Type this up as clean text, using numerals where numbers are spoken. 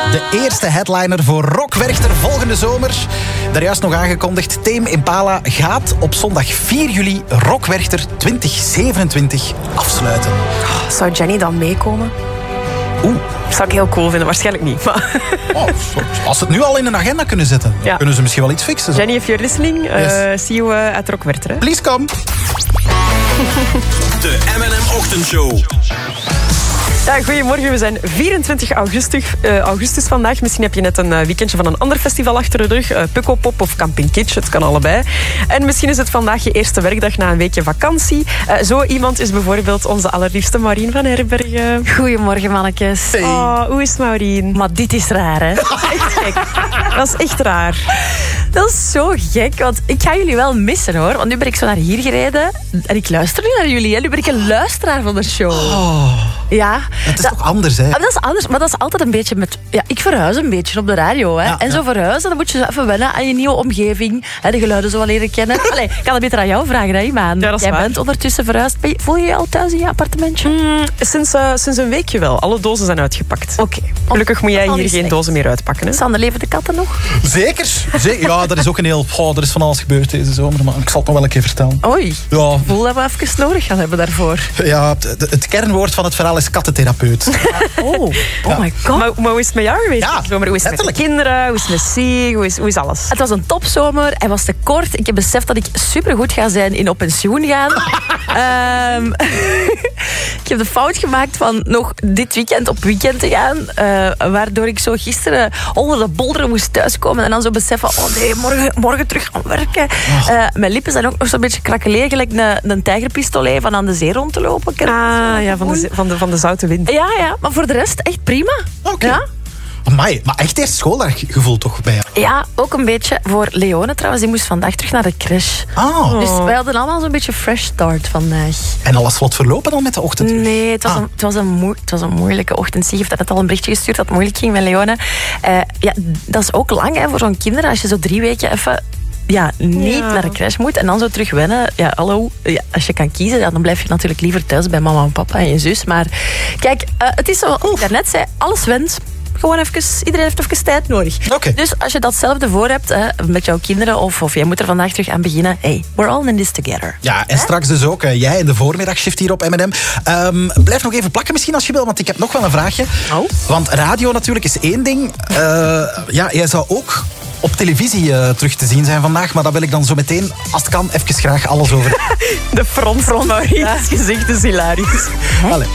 De eerste headliner voor Rock Werchter volgende zomer. Daar juist nog aangekondigd. Tame Impala gaat op zondag 4 juli Rock Werchter 2027 afsluiten. Zou Jenny dan meekomen? Zou ik heel cool vinden, waarschijnlijk niet. Maar... als ze het nu al in een agenda kunnen zetten, kunnen ze misschien wel iets fixen. Jenny, if you're listening, see you at Rock Werchter. Please come. De M&M Ochtendshow. Ja, goedemorgen, we zijn 24 augustus vandaag. Misschien heb je net een weekendje van een ander festival achter de rug. Pukkelpop of Camping Kitsch, het kan allebei. En misschien is het vandaag je eerste werkdag na een weekje vakantie. Zo iemand is bijvoorbeeld onze allerliefste Maureen van Herbergen. Goedemorgen, mannetjes. Hey. Oh, hoe is het, Maureen? Maar dit is raar, hè? Echt gek. Dat is echt raar. Dat is zo gek, want ik ga jullie wel missen, hoor. Want nu ben ik zo naar hier gereden en ik luister nu naar jullie. Hè. Nu ben ik een luisteraar van de show. Ja. Het is toch anders, hè? Dat is anders, maar dat is altijd een beetje met... Ja, ik verhuis een beetje op de radio, hè. En zo verhuizen, dan moet je zo even wennen aan je nieuwe omgeving. Hè, de geluiden zo wel leren kennen. Allee, ik kan het beter aan jou vragen, hè, Imaan. Ja, dat is Jij waar. bent ondertussen verhuisd. Voel je je al thuis in je appartementje? Sinds een weekje wel. Alle dozen zijn uitgepakt. Oké. Gelukkig moet jij Dat is hier niet geen slecht. dozen meer uitpakken. Hè? Sander, leven de katten nog? Zeker. Ja, dat is ook een heel... er is van alles gebeurd deze zomer, maar ik zal het nog wel een keer vertellen. Oei. Ja, Ik voel dat we even nodig gaan hebben daarvoor. ja, het kernwoord van het verhaal is kattentherapeut. Oh my god. Maar hoe is het met jou geweest? Ja, deze zomer? Hoe is het met de letterlijk. kinderen? Hoe is het met Sieg? Hoe is alles? Het was een topzomer. Hij was te kort. Ik heb beseft dat ik supergoed ga zijn in op pensioen gaan. Ik heb de fout gemaakt van nog dit weekend op weekend te gaan. Waardoor ik zo gisteren onder de bolderen moest thuiskomen. En dan zo beseffen, oh nee, morgen terug gaan werken. Mijn lippen zijn ook nog zo'n beetje krakelé. Gelijk een tijgerpistolet van aan de zee rond te lopen. Ja, van de zoute wind. Ja, maar voor de rest echt prima. Oké. Ja? Amai, maar echt eerst schooldag-gevoel toch bij jou? Ja, ook een beetje voor Leone trouwens. Die moest vandaag terug naar de crash. Dus wij hadden allemaal zo'n beetje fresh start vandaag. En alles vlot verlopen dan met de ochtend? Nee, het was een moeilijke ochtend. Sieg heeft net al een berichtje gestuurd dat het moeilijk ging met Leone. Ja, dat is ook lang hè, voor zo'n kinderen. Als je zo 3 weken even... niet naar de crash moet en dan zo terug wennen. Ja, hallo. Ja, als je kan kiezen, dan blijf je natuurlijk liever thuis bij mama en papa en je zus. Maar kijk, het is zoals ik daarnet zei, alles went. Gewoon even, iedereen heeft even tijd nodig. Oké. Dus als je datzelfde voor hebt met jouw kinderen of jij moet er vandaag terug aan beginnen. Hey, we're all in this together. Ja, en straks dus ook jij in de voormiddagshift hier op M&M. Blijf nog even plakken misschien als je wil, want ik heb nog wel een vraagje. Oh. Want radio natuurlijk is één ding. Jij zou ook op televisie terug te zien zijn vandaag, maar daar wil ik dan zo meteen, als het kan, even graag alles over. De front van Maureen's gezicht is hilarisch. Allee,